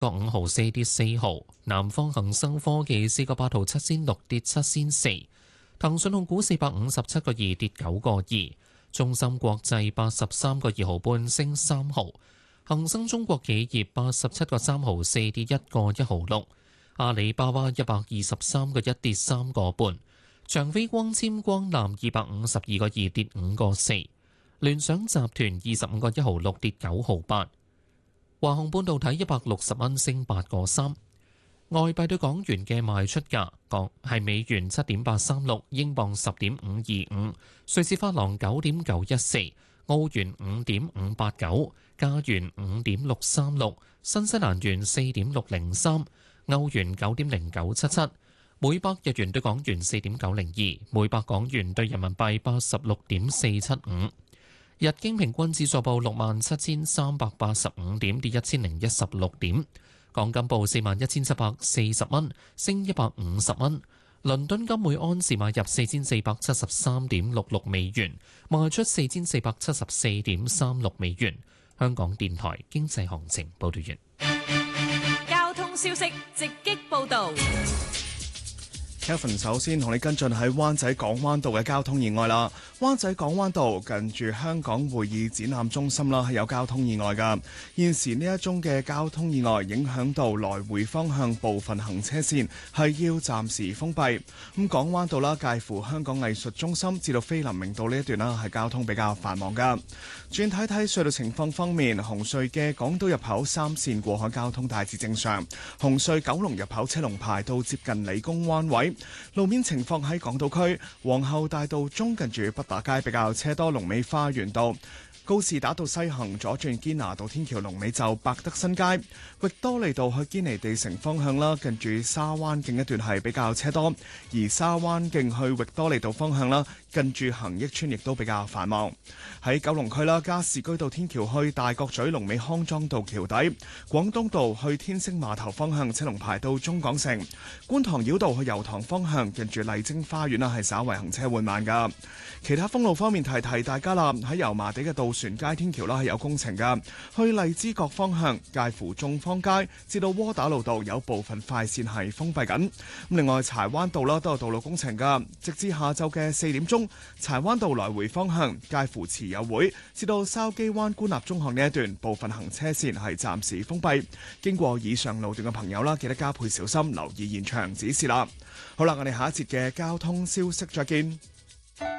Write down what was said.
個5毫4跌4毫，南方恒生科技4個8毫7仙6跌7仙4，騰訊控股457個2跌9個2，中芯國際83個2毫半升3毫，恒生中國企業87個3毫4跌1個1毫6，阿里巴巴123個1跌3個半，長飛光纖光纜252個2跌5個4，聯想集團25個1毫6跌9毫8。華虹半導體160蚊升8個3，外幣對港元嘅賣出價，係美元7.836，英鎊10.525，瑞士法郎9.914，澳元5.589，加元5.636，新西蘭元4.603，歐元9.0977，每百日元對港元4.902，每百港元對人民幣86.475。日經平均指數報67,385點，跌1016點。港金報41,740蚊，升150蚊。倫敦金每安士買入4473.66美元，賣出4474.36美元。香港電台經濟行情報道完。 交通消息直擊報導。 Kevin 首先同你跟進喺灣仔港灣道嘅交通意外啦。灣仔港灣道近住香港會議展覽中心啦，係有交通意外㗎。現時呢一宗嘅交通意外影響到來回方向部分行車線係要暫時封閉。咁港灣道啦，介乎香港藝術中心至到菲林明道呢一段啦，係交通比較繁忙㗎。轉睇睇隧道情況方面，紅隧嘅港島入口3線過海交通大致正常，紅隧九龍入口車龍排到接近理工灣位。路面情況喺港島區皇后大道中近住畢打街比較車多，龍尾花園道。告士打道西行左轉堅拿道天橋龍尾就百德新街，域多利道去堅尼地城方向啦，近住沙灣徑一段係比較車多，而沙灣徑去域多利道方向啦，近住恒益邨亦都比較繁忙。喺九龍區啦，加士居道天橋去大角咀龍尾康莊道橋底，廣東道去天星碼頭方向車龍排到中港城，觀塘繞道去油塘方向近住麗晶花園啦係稍為行車緩慢噶。其他封路方面提提大家啦，喺油麻地嘅渡船街天橋啦係有工程噶，去荔枝角方向介乎眾坊街至到窩打老道有部分快線係封閉緊。另外柴灣道啦都有道路工程噶，直至下晝嘅4點鐘，柴灣道來回方向介乎慈友會至到筲箕灣官立中學呢一段部分行車線係暫時封閉。經過以上路段嘅朋友啦，記得加倍小心，留意現場指示啦。好啦，我哋下一節嘅交通消息再見。